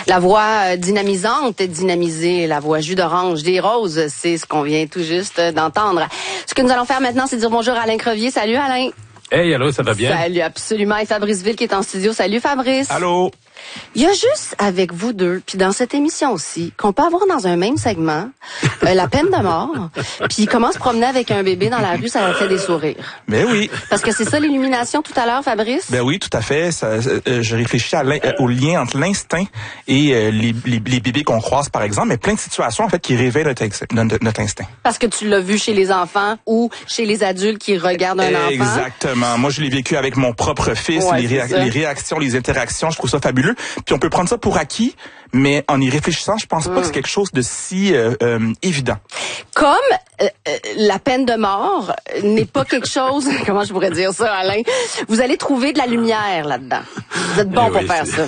La voix dynamisante, dynamisée, la voix jus d'orange des roses, c'est ce qu'on vient tout juste d'entendre. Ce que nous allons faire maintenant, c'est dire bonjour à Alain Crevier. Salut Alain. Hey, allô, ça va bien? Salut, absolument. Et Fabrice Ville qui est en studio. Salut Fabrice. Allô? Il y a juste avec vous deux, puis dans cette émission aussi, qu'on peut avoir dans un même segment la peine de mort, puis comment se promener avec un bébé dans la rue, ça fait des sourires. Ben oui. Parce que c'est ça l'illumination tout à l'heure, Fabrice? Ben oui, tout à fait. Je réfléchis au lien entre l'instinct et les bébés qu'on croise, par exemple, mais plein de situations en fait qui révèlent notre instinct. Parce que tu l'as vu chez les enfants ou chez les adultes qui regardent un enfant. Exactement. Moi, je l'ai vécu avec mon propre fils, ouais, les réactions, les interactions. Je trouve ça fabuleux. Puis on peut prendre ça pour acquis, mais en y réfléchissant, je pense pas que c'est quelque chose de si évident. Comme la peine de mort n'est pas quelque chose, comment je pourrais dire ça, Alain, vous allez trouver de la lumière là-dedans. Vous êtes bon pour faire ça.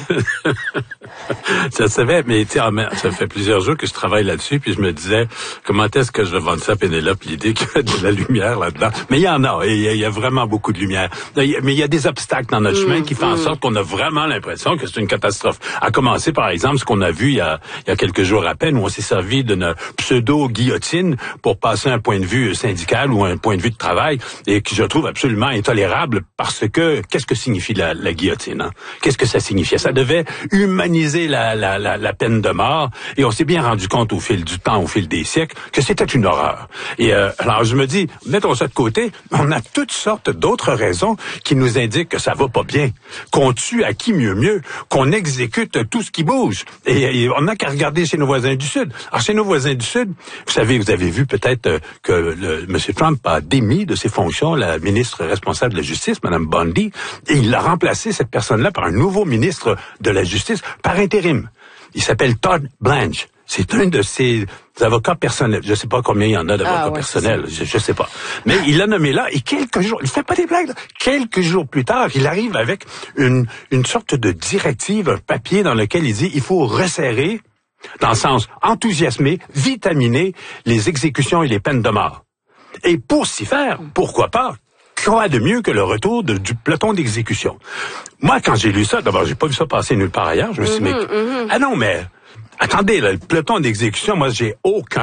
Ça se savait, mais ça fait plusieurs jours que je travaille là-dessus, puis je me disais, comment est-ce que je vais vendre ça à Pénélope, l'idée qu'il y a de la lumière là-dedans. Mais il y en a, il y a vraiment beaucoup de lumière. Mais il y a des obstacles dans notre chemin qui font en sorte qu'on a vraiment l'impression que c'est une catastrophe. À commencer, par exemple, ce qu'on a vu il y a quelques jours à peine, où on s'est servi d'une pseudo-guillotine pour passer un point de vue syndical ou un point de vue de travail, et que je trouve absolument intolérable, parce que, qu'est-ce que signifie la guillotine, hein? Qu'est-ce que ça signifiait? Ça devait humaniser la peine de mort, et on s'est bien rendu compte au fil du temps, au fil des siècles, que c'était une horreur. Et alors je me dis, mettons ça de côté, on a toutes sortes d'autres raisons qui nous indiquent que ça va pas bien, qu'on tue à qui mieux, qu'on exécute tout ce qui bouge. Et on n'a qu'à regarder chez nos voisins du Sud. Alors chez nos voisins du Sud, vous savez, vous avez vu peut-être que M. Trump a démis de ses fonctions la ministre responsable de la Justice, Mme Bondi, et il a remplacé cette personne-là par un nouveau ministre de la Justice par intérim. Il s'appelle Todd Blanche. C'est un de ses avocats personnels. Je sais pas combien il y en a d'avocats personnels. Je sais pas. Mais il l'a nommé là, et quelques jours, il fait pas des blagues, là. Quelques jours plus tard, il arrive avec une sorte de directive, un papier dans lequel il dit, il faut resserrer, dans le sens enthousiasmer, vitaminer les exécutions et les peines de mort. Et pour s'y faire, pourquoi pas, quoi de mieux que le retour du peloton d'exécution? Moi, quand j'ai lu ça, d'abord, j'ai pas vu ça passer nulle part ailleurs, je me suis dit, ah non, mais attendez, là, le peloton d'exécution, moi, j'ai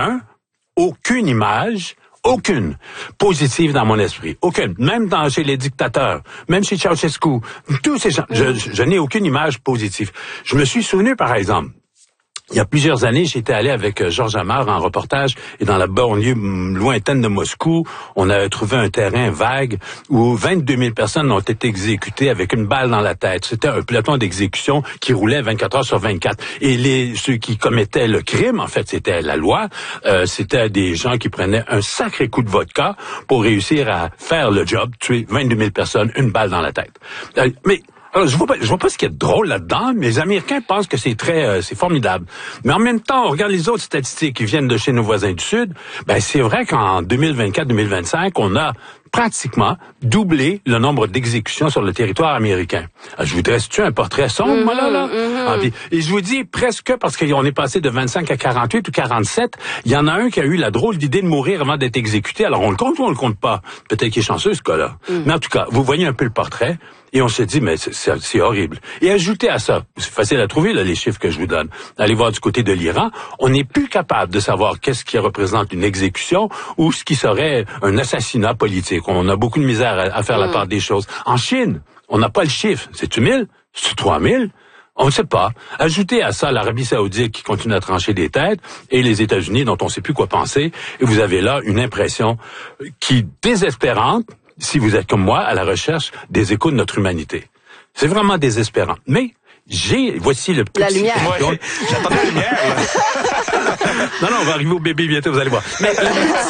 aucune image, aucune positive dans mon esprit. Aucune. Même chez les dictateurs, même chez Ceausescu, tous ces gens, je n'ai aucune image positive. Je me suis souvenu, par exemple, il y a plusieurs années, j'étais allé avec Georges Amar en reportage, et dans la banlieue lointaine de Moscou, on a trouvé un terrain vague où 22 000 personnes ont été exécutées avec une balle dans la tête. C'était un peloton d'exécution qui roulait 24 heures sur 24. Et ceux qui commettaient le crime, en fait, c'était la loi, c'était des gens qui prenaient un sacré coup de vodka pour réussir à faire le job, tuer 22 000 personnes, une balle dans la tête. Mais alors, je vois pas ce qui est drôle là-dedans, mais les Américains pensent que c'est formidable. Mais en même temps, on regarde les autres statistiques qui viennent de chez nos voisins du Sud. Ben, c'est vrai qu'en 2024-2025, on a pratiquement doublé le nombre d'exécutions sur le territoire américain. Alors, je vous dresse-tu un portrait sombre, moi, là? Et je vous dis presque, parce qu'on est passé de 25 à 48 ou 47, il y en a un qui a eu la drôle d'idée de mourir avant d'être exécuté. Alors, on le compte ou on le compte pas? Peut-être qu'il est chanceux, ce cas-là. Mais en tout cas, vous voyez un peu le portrait, et on se dit, mais c'est horrible. Et ajoutez à ça, c'est facile à trouver, là, les chiffres que je vous donne. Allez voir du côté de l'Iran, on n'est plus capable de savoir qu'est-ce qui représente une exécution ou ce qui serait un assassinat politique. On a beaucoup de misère à faire la part des choses. En Chine, on n'a pas le chiffre. C'est-tu 1000? C'est-tu 3000? On ne sait pas. Ajoutez à ça l'Arabie Saoudite qui continue à trancher des têtes et les États-Unis dont on ne sait plus quoi penser. Et vous avez là une impression qui désespérante, si vous êtes comme moi, à la recherche des échos de notre humanité. C'est vraiment désespérant. Mais voici le petit... La lumière. Ouais, j'attendais la lumière. Non, on va arriver au bébé bientôt, vous allez voir. Mais